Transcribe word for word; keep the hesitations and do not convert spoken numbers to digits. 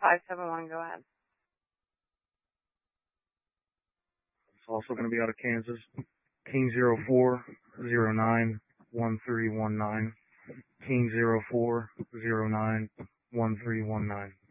five seven one, go ahead. It's also going to be out of Kansas. King zero four zero nine one three one nine. King zero four zero nine one three one nine.